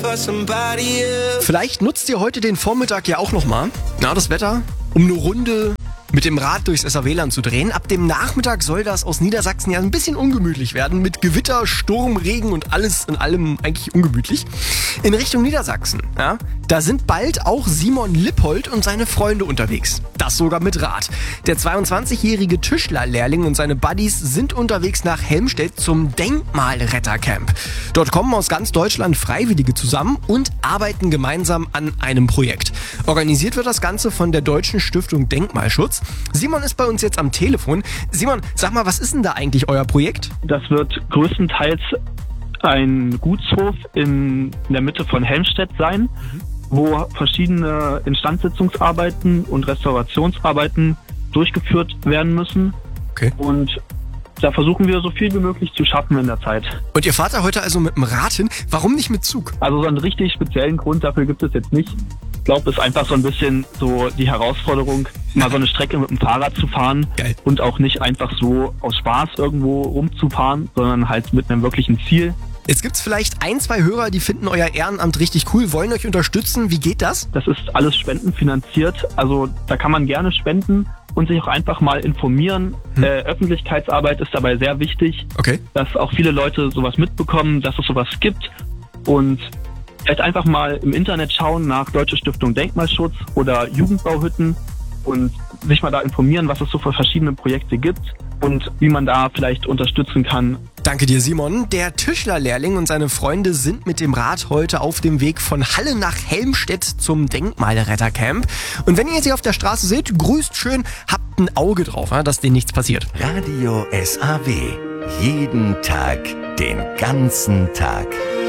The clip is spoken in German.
Vielleicht nutzt ihr heute den Vormittag ja auch nochmal, das Wetter, um eine Runde mit dem Rad durchs SAW-Land zu drehen. Ab dem Nachmittag soll das aus Niedersachsen ja ein bisschen ungemütlich werden, mit Gewitter, Sturm, Regen und alles in allem eigentlich ungemütlich. In Richtung Niedersachsen, da sind bald auch Simon Lippold und seine Freunde unterwegs. Das sogar mit Rad. Der 22-jährige Tischlerlehrling und seine Buddies sind unterwegs nach Helmstedt zum Denkmalrettercamp. Dort kommen aus ganz Deutschland Freiwillige zusammen und arbeiten gemeinsam an einem Projekt. Organisiert wird das Ganze von der Deutschen Stiftung Denkmalschutz. Simon ist bei uns jetzt am Telefon. Simon, sag mal, was ist denn da eigentlich euer Projekt? Das wird größtenteils ein Gutshof in der Mitte von Helmstedt sein, wo verschiedene Instandsetzungsarbeiten und Restaurationsarbeiten durchgeführt werden müssen. Okay. Und da versuchen wir so viel wie möglich zu schaffen in der Zeit. Und ihr fahrt da heute also mit dem Rad hin? Warum nicht mit Zug? Also so einen richtig speziellen Grund dafür gibt es jetzt nicht. Ich glaube, es ist einfach so ein bisschen so die Herausforderung, mal so eine Strecke mit dem Fahrrad zu fahren. Geil. Und auch nicht einfach so aus Spaß irgendwo rumzufahren, sondern halt mit einem wirklichen Ziel. Jetzt gibt's vielleicht 1, 2 Hörer, die finden euer Ehrenamt richtig cool, wollen euch unterstützen. Wie geht das? Das ist alles spendenfinanziert. Also da kann man gerne spenden und sich auch einfach mal informieren. Öffentlichkeitsarbeit ist dabei sehr wichtig, Okay. dass auch viele Leute sowas mitbekommen, dass es sowas gibt. Und vielleicht einfach mal im Internet schauen nach Deutsche Stiftung Denkmalschutz oder Jugendbauhütten und sich mal da informieren, was es so für verschiedene Projekte gibt und wie man da vielleicht unterstützen kann. Danke dir, Simon. Der Tischlerlehrling und seine Freunde sind mit dem Rad heute auf dem Weg von Halle nach Helmstedt zum Denkmalrettercamp. Und wenn ihr sie auf der Straße seht, grüßt schön, habt ein Auge drauf, dass denen nichts passiert. Radio SAW. Jeden Tag, den ganzen Tag.